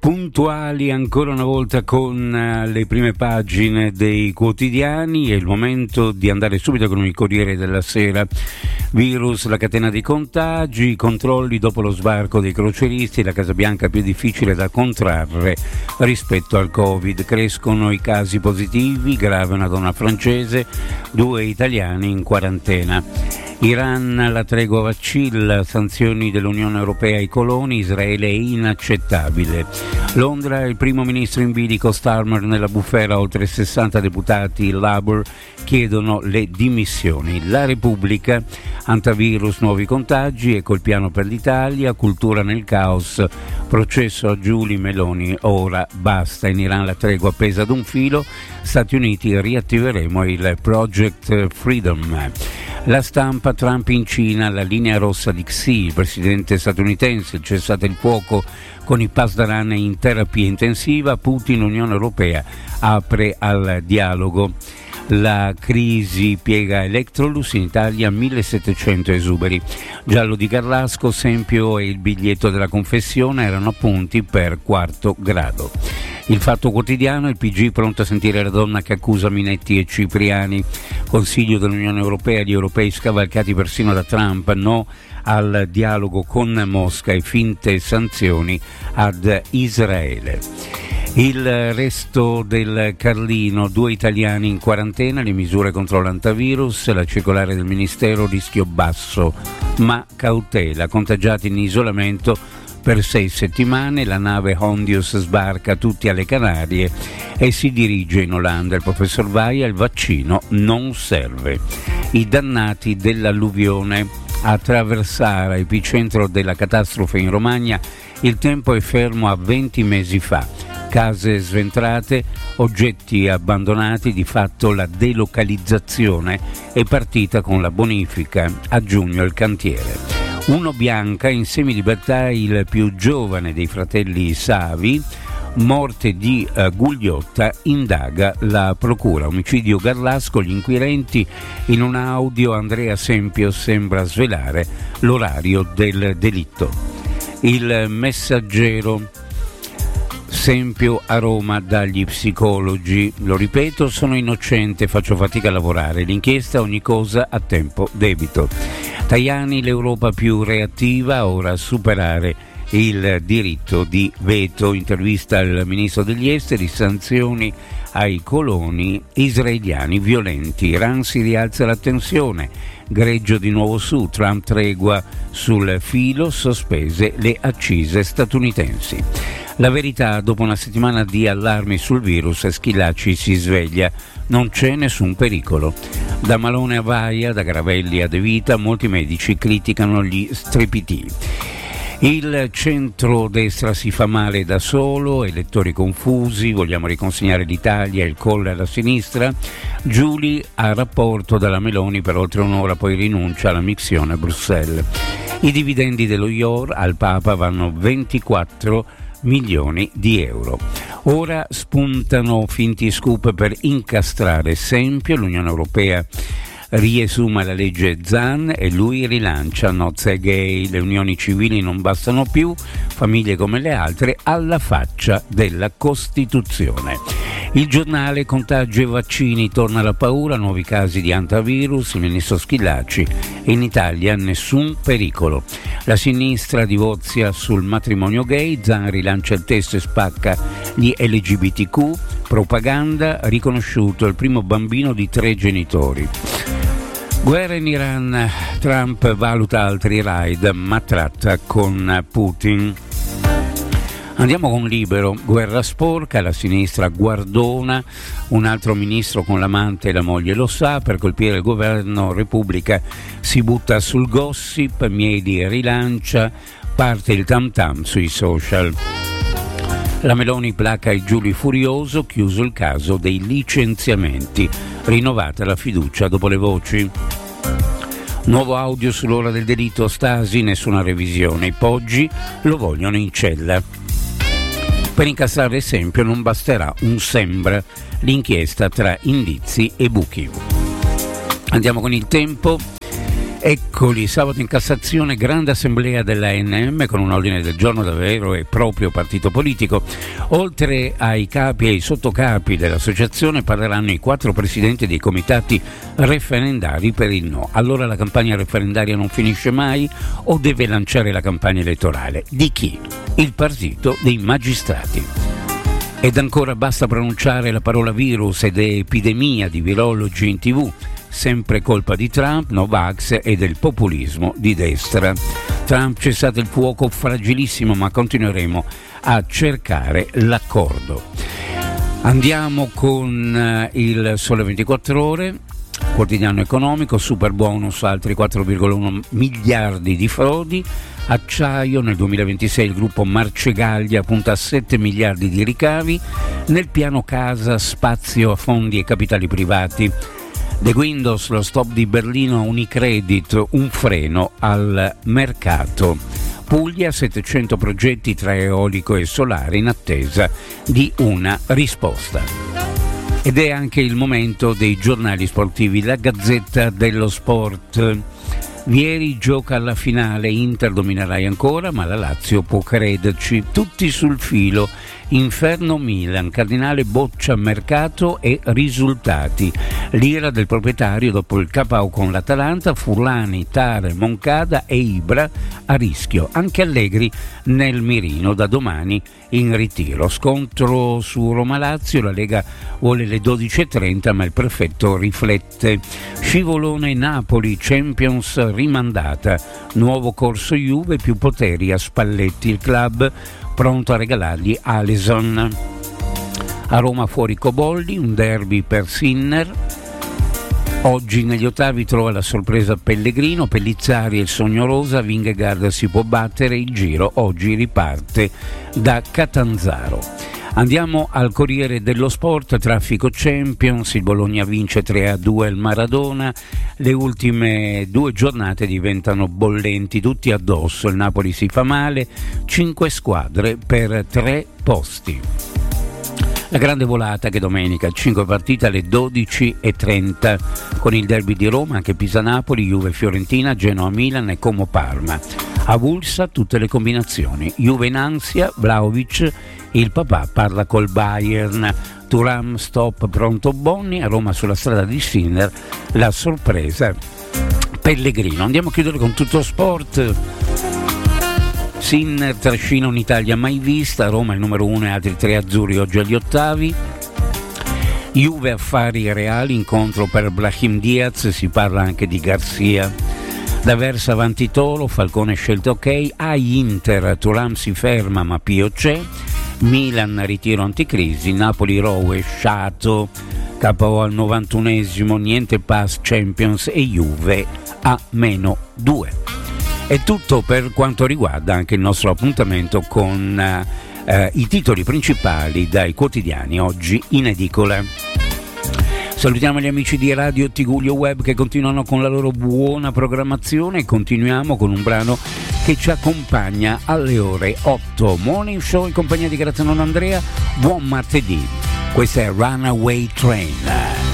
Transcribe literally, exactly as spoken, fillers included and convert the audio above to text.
Puntuali ancora una volta con uh, le prime pagine dei quotidiani. È il momento di andare subito con il Corriere della Sera. Virus, la catena dei contagi, i controlli dopo lo sbarco dei croceristi, la Casa Bianca più difficile da contrarre rispetto al Covid. Crescono i casi positivi, grave una donna francese, due italiani in quarantena. Iran, la tregua vacilla, sanzioni dell'Unione Europea ai coloni, Israele è inaccettabile. Londra, il primo ministro in bilico, Starmer nella bufera, oltre sessanta deputati Labour chiedono le dimissioni. La Repubblica, antivirus, nuovi contagi, ecco il piano per l'Italia, cultura nel caos, processo a Giulia Meloni, ora basta. In Iran la tregua pesa ad un filo, Stati Uniti riattiveremo il Project Freedom. La Stampa, Trump in Cina, la linea rossa di Xi, il presidente statunitense, cessate il fuoco con i Pasdaran in terapia intensiva, Putin, Unione Europea apre al dialogo. La crisi piega Electrolux, in Italia millesettecento esuberi. Giallo di Garlasco, Sempio e il biglietto della confessione erano appunti per quarto grado. Il Fatto Quotidiano, il P G pronto a sentire la donna che accusa Minetti e Cipriani. Consiglio dell'Unione Europea, gli europei scavalcati persino da Trump, no al dialogo con Mosca e finte sanzioni ad Israele. Il Resto del Carlino, due italiani in quarantena, le misure contro l'antivirus, la circolare del Ministero, rischio basso ma cautela, contagiati in isolamento per sei settimane, la nave Hondius sbarca tutti alle Canarie e si dirige in Olanda. Il professor Vaia, il vaccino non serve. I dannati dell'alluvione, a Traversara, epicentro della catastrofe in Romagna, il tempo è fermo a venti mesi fa. Case sventrate, oggetti abbandonati, di fatto la delocalizzazione è partita con la bonifica, a giugno il cantiere. Uno Bianca, in semilibertà il più giovane dei fratelli Savi, morte di uh, Gugliotta, indaga la procura. Omicidio Garlasco, gli inquirenti, in un audio Andrea Sempio sembra svelare l'orario del delitto. Il Messaggero, Sempio a Roma dagli psicologi, lo ripeto, sono innocente, faccio fatica a lavorare, l'inchiesta ogni cosa a tempo debito. Tajani, l'Europa più reattiva, ora a superare il diritto di veto. Intervista al ministro degli esteri, sanzioni ai coloni israeliani violenti. Iran si rialza la tensione, greggio di nuovo su, Trump tregua sul filo, sospese le accise statunitensi. La Verità, dopo una settimana di allarmi sul virus, Schillaci si sveglia, non c'è nessun pericolo. Da Malone a Vaia, da Gravelli a De Vita, molti medici criticano gli strepiti. Il centrodestra si fa male da solo, elettori confusi, vogliamo riconsegnare l'Italia, il Colle alla sinistra. Giuli a rapporto dalla Meloni per oltre un'ora, poi rinuncia alla missione a Bruxelles. I dividendi dello I O R al Papa vanno ventiquattro milioni di euro. Ora spuntano finti scoop per incastrare Sempio, l'Unione Europea riesuma la legge Zan e lui rilancia nozze gay, le unioni civili non bastano più, famiglie come le altre, alla faccia della Costituzione. Il Giornale, contagi e vaccini, torna la paura, nuovi casi di antivirus, il ministro Schillaci, in Italia nessun pericolo. La sinistra divorzia sul matrimonio gay, Zan rilancia il testo e spacca gli L G B T Q, propaganda, riconosciuto il primo bambino di tre genitori. Guerra in Iran, Trump valuta altri raid, ma tratta con Putin. Andiamo con Libero, guerra sporca, la sinistra guardona, un altro ministro con l'amante e la moglie lo sa, per colpire il governo Repubblica si butta sul gossip, Miedi rilancia, parte il tam tam sui social. La Meloni placa il Giuli furioso, chiuso il caso dei licenziamenti, rinnovata la fiducia dopo le voci. Nuovo audio sull'ora del delitto, Stasi, nessuna revisione, i Poggi lo vogliono in cella. Per incastrare Sempio non basterà un sembra, l'inchiesta tra indizi e buchi. Andiamo con il Tempo. Eccoli, sabato in Cassazione, grande assemblea della A N M con un ordine del giorno da vero e proprio partito politico. Oltre ai capi e ai sottocapi dell'associazione parleranno i quattro presidenti dei comitati referendari per il no. Allora la campagna referendaria non finisce mai o deve lanciare la campagna elettorale? Di chi? Il partito dei magistrati. Ed ancora basta pronunciare la parola virus ed epidemia di virologi in tv. Sempre colpa di Trump, Novax e del populismo di destra. Trump, cessate il fuoco, fragilissimo, ma continueremo a cercare l'accordo. Andiamo con il Sole ventiquattro Ore, quotidiano economico, super bonus altri quattro virgola uno miliardi di frodi. Acciaio, nel duemilaventisei il gruppo Marcegaglia punta a sette miliardi di ricavi. Nel piano casa spazio a fondi e capitali privati. The Windows, lo stop di Berlino, Unicredit, un freno al mercato. Puglia, settecento progetti tra eolico e solare in attesa di una risposta. Ed è anche il momento dei giornali sportivi. La Gazzetta dello Sport. Vieri gioca alla finale, Inter dominerai ancora, ma la Lazio può crederci. Tutti sul filo. Inferno Milan, Cardinale boccia mercato e risultati. L'ira del proprietario dopo il K O con l'Atalanta, Furlani, Tare, Moncada e Ibra a rischio. Anche Allegri nel mirino, da domani in ritiro. Scontro su Roma-Lazio, la Lega vuole le dodici e trenta ma il prefetto riflette. Scivolone Napoli, Champions rimandata. Nuovo corso Juve, più poteri a Spalletti, il club pronto a regalargli Alisson. A Roma fuori Cobolli, un derby per Sinner. Oggi negli ottavi trova la sorpresa Pellegrino, Pellizzari e il sogno rosa, Vingegaard si può battere, il Giro oggi riparte da Catanzaro. Andiamo al Corriere dello Sport, traffico Champions, il Bologna vince tre a due al Maradona, le ultime due giornate diventano bollenti, tutti addosso, il Napoli si fa male, cinque squadre per tre posti. La grande volata che domenica, cinque partite alle dodici e trenta, con il derby di Roma, anche Pisa-Napoli, Juve-Fiorentina, Genoa-Milan e Como-Parma. A Vulsa tutte le combinazioni, Juve in ansia, Vlahovic, il papà parla col Bayern, Thuram stop pronto Bonni, a Roma sulla strada di Sinner, la sorpresa Pellegrino. Andiamo a chiudere con tutto sport. Sinner trascina un'Italia mai vista, Roma il numero uno e altri tre azzurri oggi agli ottavi. Juve affari reali, incontro per Brahim Diaz, si parla anche di Garcia. D'Aversa avanti Toro, Falcone scelte ok, a Inter Thuram si ferma ma Pio c'è, Milan ritiro anticrisi, Napoli rovesciato, K O al novantunesimo, niente pass Champions e Juve a meno due. È tutto per quanto riguarda anche il nostro appuntamento con eh, i titoli principali dai quotidiani oggi in edicola. Salutiamo gli amici di Radio Tigullio Web che continuano con la loro buona programmazione e continuiamo con un brano che ci accompagna alle ore otto. Morning Show in compagnia di Graziano Andrea, buon martedì. Questa è Runaway Train.